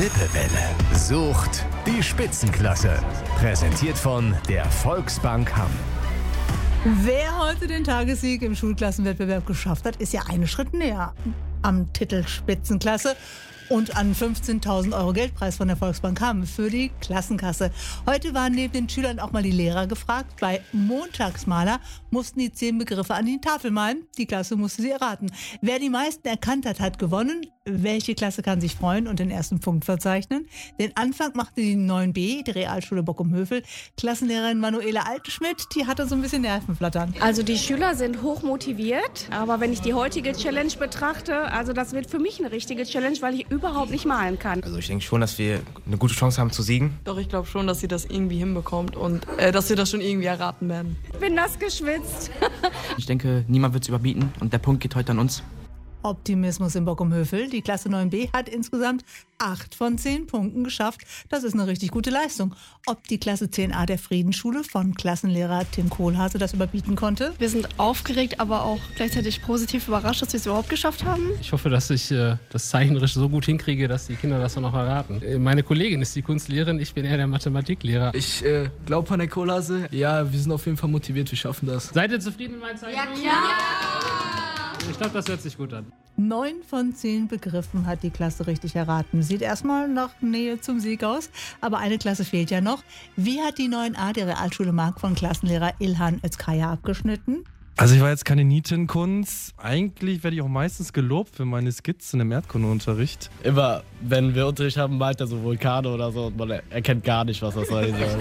Lippewelle sucht die Spitzenklasse. Präsentiert von der Volksbank Hamm. Wer heute den Tagessieg im Schulklassenwettbewerb geschafft hat, ist ja einen Schritt näher am Titel Spitzenklasse und an 15.000 € Geldpreis von der Volksbank Hamm für die Klassenkasse. Heute waren neben den Schülern auch mal die Lehrer gefragt. Bei Montagsmaler mussten die 10 Begriffe an die Tafel malen. Die Klasse musste sie erraten. Wer die meisten erkannt hat, hat gewonnen. Welche Klasse kann sich freuen und den ersten Punkt verzeichnen? Den Anfang machte die 9b, die Realschule Bockum-Hövel. Klassenlehrerin Manuela Altenschmidt, die hatte so ein bisschen Nervenflattern. Also die Schüler sind hoch motiviert, aber wenn ich die heutige Challenge betrachte, also das wird für mich eine richtige Challenge, weil ich überhaupt nicht malen kann. Also ich denke schon, dass wir eine gute Chance haben zu siegen. Doch, ich glaube schon, dass sie das irgendwie hinbekommt und dass wir das schon irgendwie erraten werden. Ich bin nass geschwitzt. Ich denke, niemand wird es überbieten und der Punkt geht heute an uns. Optimismus in Bockum-Hövel. Die Klasse 9b hat insgesamt 8 von 10 Punkten geschafft. Das ist eine richtig gute Leistung. Ob die Klasse 10a der Friedensschule von Klassenlehrer Tim Kohlhase das überbieten konnte? Wir sind aufgeregt, aber auch gleichzeitig positiv überrascht, dass wir es überhaupt geschafft haben. Ich hoffe, dass ich das zeichnerisch so gut hinkriege, dass die Kinder das dann auch erraten. Meine Kollegin ist die Kunstlehrerin, ich bin eher der Mathematiklehrer. Ich glaube an der Kohlhase. Ja, wir sind auf jeden Fall motiviert, wir schaffen das. Seid ihr zufrieden mit meinen Zeichnungen? Ja! Ich glaube, das hört sich gut an. 9 von 10 Begriffen hat die Klasse richtig erraten. Sieht erstmal nach Nähe zum Sieg aus, aber eine Klasse fehlt ja noch. Wie hat die 9a der Realschule Mark von Klassenlehrer Ilhan Özkaya abgeschnitten? Also ich war jetzt keine Nietenkunst. Eigentlich werde ich auch meistens gelobt für meine Skizzen im Erdkundeunterricht. Immer, wenn wir Unterricht haben, malt er so Vulkane oder so und man erkennt gar nicht, was das sein soll.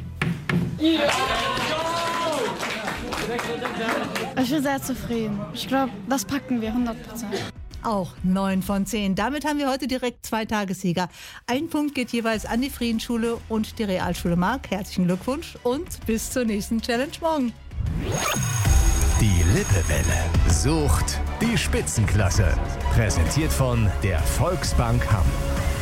Ich bin sehr zufrieden. Ich glaube, das packen wir 100%. Auch 9 von 10. Damit haben wir heute direkt 2 Tagessieger. Ein Punkt geht jeweils an die Friedensschule und die Realschule Mark. Herzlichen Glückwunsch und bis zur nächsten Challenge morgen. Die Lippewelle sucht die Spitzenklasse. Präsentiert von der Volksbank Hamm.